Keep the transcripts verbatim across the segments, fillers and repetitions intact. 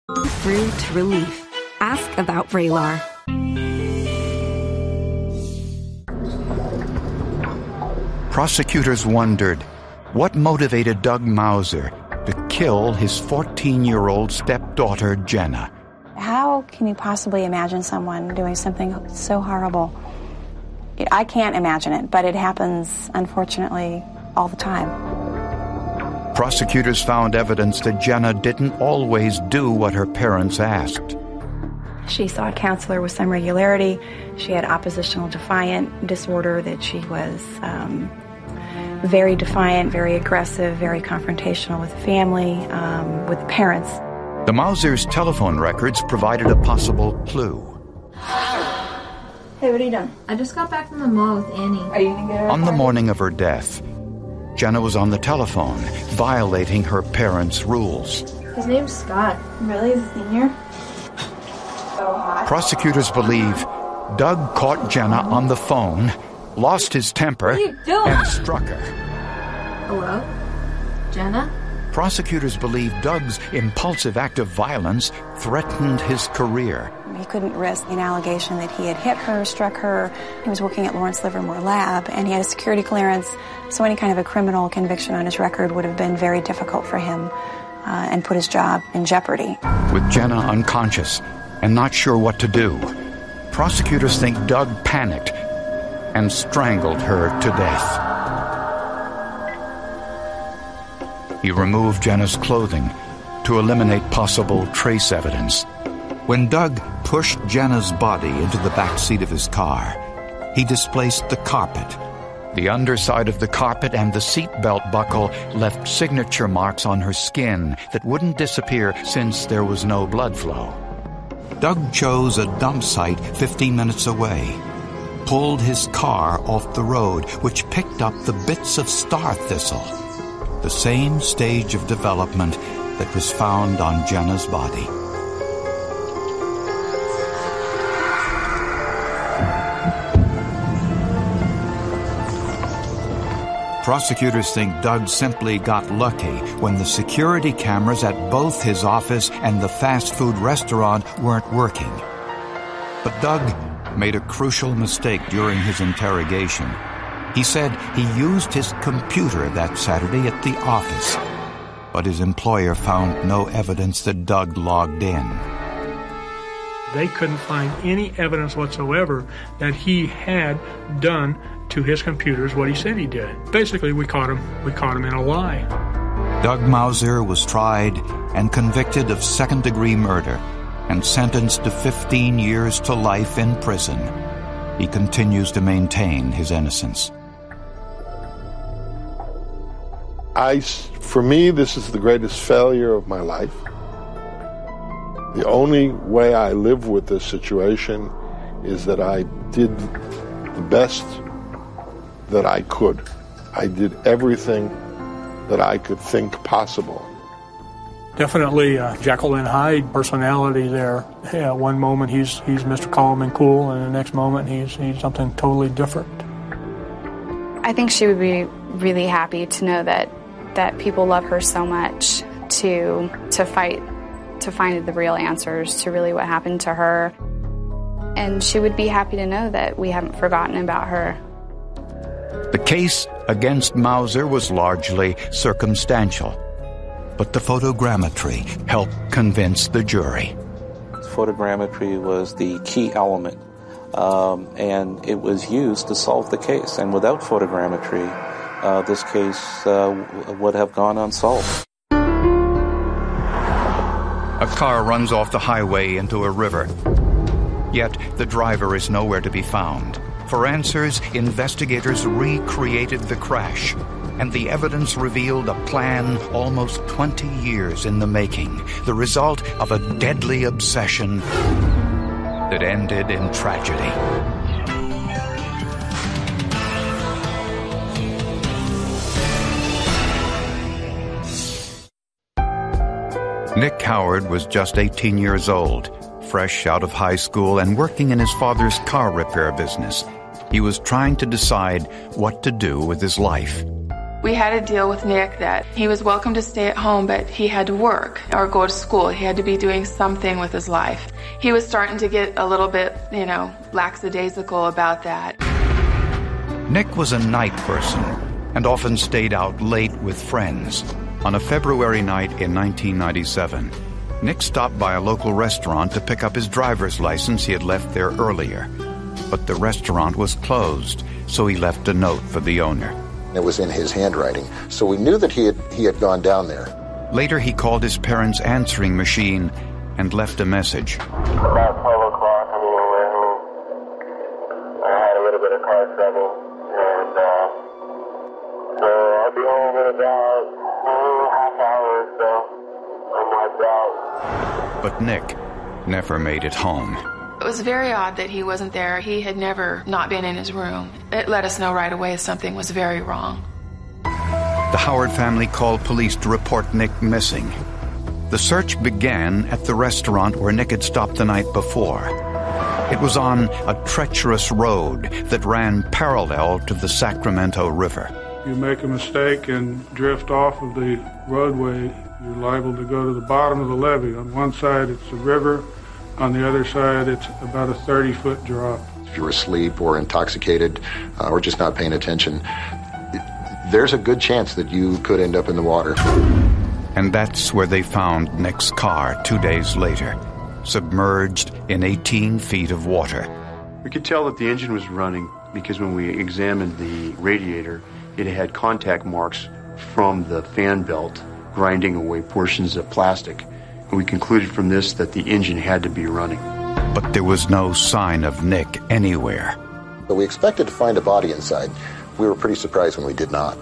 Through to relief. Ask about Vraylar. Prosecutors wondered what motivated Doug Mauser to kill his fourteen-year-old stepdaughter, Jenna. How can you possibly imagine someone doing something so horrible? I can't imagine it, but it happens, unfortunately, all the time. Prosecutors found evidence that Jenna didn't always do what her parents asked. She saw a counselor with some regularity. She had oppositional defiant disorder, that she was um, very defiant, very aggressive, very confrontational with the family, um, with the parents. The Mausers' telephone records provided a possible clue. Hey, what are you doing? I just got back from the mall with Annie. Are you going to get her? On the morning of her death, Jenna was on the telephone, violating her parents' rules. His name's Scott. Really? Is he senior? So hot. Prosecutors believe Doug caught Jenna on the phone, lost his temper, What are you doing? and struck her. Hello? Jenna? Prosecutors believe Doug's impulsive act of violence threatened his career. He couldn't risk an allegation that he had hit her, struck her. He was working at Lawrence Livermore Lab, and he had a security clearance, so any kind of a criminal conviction on his record would have been very difficult for him uh, and put his job in jeopardy. With Jenna unconscious and not sure what to do, prosecutors think Doug panicked and strangled her to death. He removed Jenna's clothing to eliminate possible trace evidence. When Doug pushed Jenna's body into the back seat of his car, he displaced the carpet. The underside of the carpet and the seatbelt buckle left signature marks on her skin that wouldn't disappear since there was no blood flow. Doug chose a dump site fifteen minutes away, pulled his car off the road, which picked up the bits of star thistle, the same stage of development that was found on Jenna's body. Prosecutors think Doug simply got lucky when the security cameras at both his office and the fast food restaurant weren't working. But Doug made a crucial mistake during his interrogation. He said he used his computer that Saturday at the office, but his employer found no evidence that Doug logged in. They couldn't find any evidence whatsoever that he had done to his computers what he said he did. Basically, we caught him. We caught him in a lie. Doug Mauser was tried and convicted of second-degree murder and sentenced to fifteen years to life in prison. He continues to maintain his innocence. I, for me, this is the greatest failure of my life. The only way I live with this situation is that I did the best that I could. I did everything that I could think possible. Definitely uh, Jekyll and Hyde personality there. Yeah, one moment he's he's Mister Calm and cool, and the next moment he's he's something totally different. I think she would be really happy to know that that people love her so much to to fight to find the real answers to really what happened to her. And she would be happy to know that we haven't forgotten about her. The case against Mauser was largely circumstantial, but the photogrammetry helped convince the jury. Photogrammetry was the key element, um, and it was used to solve the case. And without photogrammetry, uh, this case uh, w- would have gone unsolved. A car runs off the highway into a river, yet the driver is nowhere to be found. For answers, investigators recreated the crash, and the evidence revealed a plan almost twenty years in the making, the result of a deadly obsession that ended in tragedy. Nick Howard was just eighteen years old, fresh out of high school and working in his father's car repair business. He was trying to decide what to do with his life. We had a deal with Nick that he was welcome to stay at home, but he had to work or go to school. He had to be doing something with his life. He was starting to get a little bit, you know, lackadaisical about that. Nick was a night person and often stayed out late with friends. On a February night in nineteen ninety-seven, Nick stopped by a local restaurant to pick up his driver's license he had left there earlier. But the restaurant was closed, so he left a note for the owner. It was in his handwriting, so we knew that he had he had gone down there. Later, he called his parents' answering machine and left a message. About twelve o'clock, I'm on my way home. I had a little bit of car trouble, and uh, so I'll be home in about oh, half hour or so. I'm wiped out. But Nick never made it home. It was very odd that he wasn't there. He had never not been in his room. It let us know right away something was very wrong. The Howard family called police to report Nick missing. The search began at the restaurant where Nick had stopped the night before. It was on a treacherous road that ran parallel to the Sacramento River. You make a mistake and drift off of the roadway, you're liable to go to the bottom of the levee. On one side, it's the river. On the other side, it's about a thirty-foot drop. If you're asleep or intoxicated uh, or just not paying attention, there's a good chance that you could end up in the water. And that's where they found Nick's car two days later, submerged in eighteen feet of water. We could tell that the engine was running because when we examined the radiator, it had contact marks from the fan belt grinding away portions of plastic. We concluded from this that the engine had to be running. But there was no sign of Nick anywhere. But we expected to find a body inside. We were pretty surprised when we did not.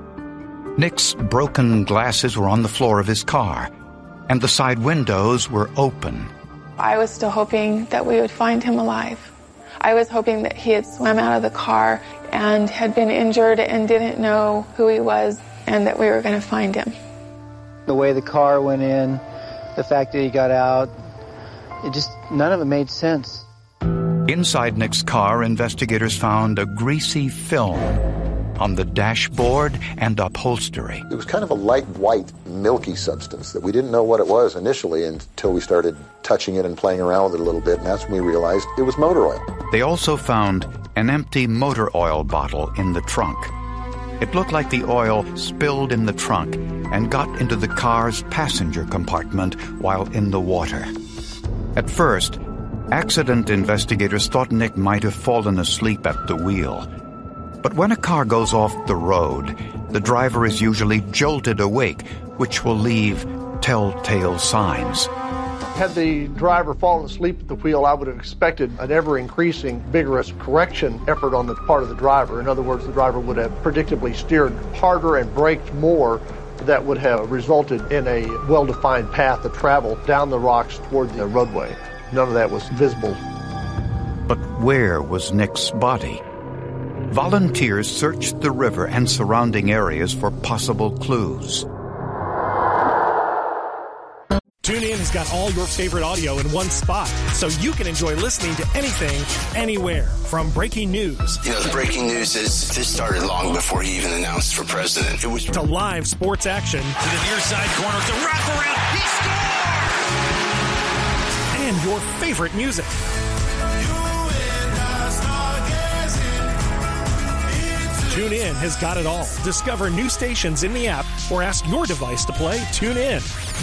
Nick's broken glasses were on the floor of his car, and the side windows were open. I was still hoping that we would find him alive. I was hoping that he had swum out of the car and had been injured and didn't know who he was, and that we were going to find him. The way the car went in, the fact that he got out, it just, none of it made sense. Inside Nick's car, investigators found a greasy film on the dashboard and upholstery. It was kind of a light white, milky substance that we didn't know what it was initially until we started touching it and playing around with it a little bit, and that's when we realized it was motor oil. They also found an empty motor oil bottle in the trunk. It looked like the oil spilled in the trunk and got into the car's passenger compartment while in the water. At first, accident investigators thought Nick might have fallen asleep at the wheel. But when a car goes off the road, the driver is usually jolted awake, which will leave telltale signs. Had the driver fallen asleep at the wheel, I would have expected an ever-increasing, vigorous correction effort on the part of the driver. In other words, the driver would have predictably steered harder and braked more. That would have resulted in a well-defined path of travel down the rocks toward the roadway. None of that was visible. But where was Nick's body? Volunteers searched the river and surrounding areas for possible clues. TuneIn has got all your favorite audio in one spot, so you can enjoy listening to anything, anywhere. From breaking news. You know, the breaking news is this started long before he even announced for president. It was to live sports action. To the near side corner, to wraparound. He scores! And your favorite music. TuneIn has got it all. Discover new stations in the app or ask your device to play TuneIn.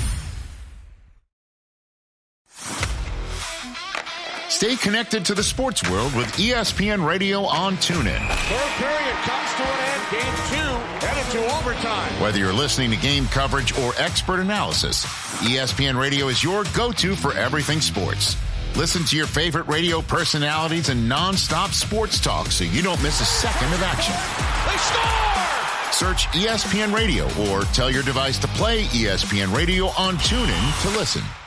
Stay connected to the sports world with E S P N Radio on TuneIn. Third period comes to an end. Game two headed to overtime. Whether you're listening to game coverage or expert analysis, E S P N Radio is your go-to for everything sports. Listen to your favorite radio personalities and non-stop sports talk so you don't miss a second of action. They score! Search E S P N Radio or tell your device to play E S P N Radio on TuneIn to listen.